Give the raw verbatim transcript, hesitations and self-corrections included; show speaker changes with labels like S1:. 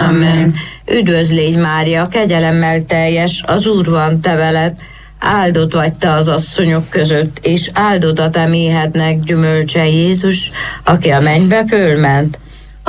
S1: Amen.
S2: Üdvözl légy, Mária, kegyelemmel teljes, az Úr van te veled, áldott vagy te az asszonyok között, és áldott a te méhednek gyümölcse Jézus, aki a mennybe fölment.